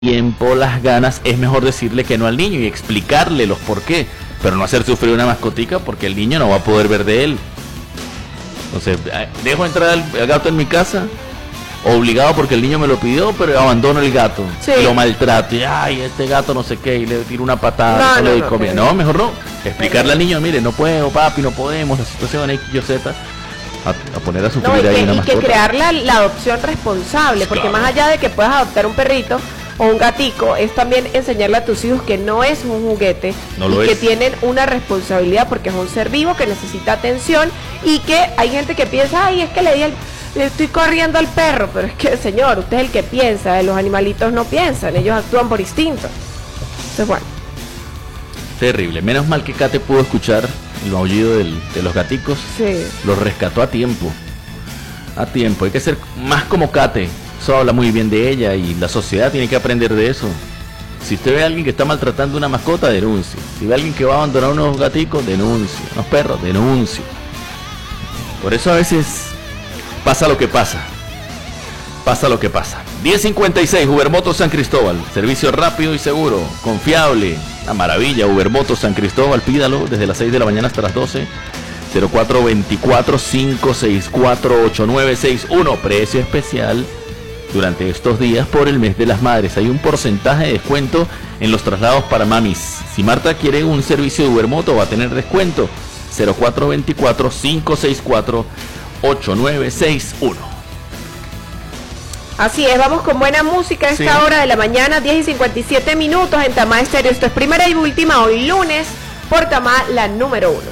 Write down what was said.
tiempo, las ganas, es mejor decirle que no al niño y explicarle los por qué, pero no hacer sufrir una mascotica porque el niño no va a poder ver de él. Entonces, dejo entrar al gato en mi casa, obligado porque el niño me lo pidió, pero abandono el gato, sí, y lo maltrato, y ay, este gato no sé qué, y le tiro una patada, no le doy comida. No, mejor no, explicarle al niño, mire, no puedo, papi, no podemos, la situación X, Y, Z, a poner a sufrir ahí una mascota. Y que crear la adopción responsable, porque claro, más allá de que puedas adoptar un perrito o un gatico, es también enseñarle a tus hijos que no es un juguete, y que tienen una responsabilidad porque es un ser vivo que necesita atención, y que hay gente que piensa, ay, es que le estoy corriendo al perro, pero es que, señor, usted es el que piensa, los animalitos no piensan, ellos actúan por instinto. Entonces, bueno. Terrible, menos mal que Kate pudo escuchar el maullido de los gaticos, sí, los rescató a tiempo, hay que ser más como Kate. Eso habla muy bien de ella y la sociedad tiene que aprender de eso. Si usted ve a alguien que está maltratando una mascota, denuncie. Si ve a alguien que va a abandonar unos gaticos, denuncie. Unos perros, denuncie. Por eso a veces pasa lo que pasa. 10:56, Ubermotos San Cristóbal. Servicio rápido y seguro, confiable. Una maravilla, Ubermotos San Cristóbal. Pídalo desde las 6 de la mañana hasta las 12. 0424-564-8961. Precio especial durante estos días por el mes de las madres. Hay un porcentaje de descuento en los traslados para mamis. Si Marta quiere un servicio de Ubermoto, va a tener descuento. 0424-564-8961. Así es, vamos con buena música a esta hora de la mañana, 10:57 en Tamá Estéreo. Esto es primera y última, hoy lunes, por Tamá, la número 1.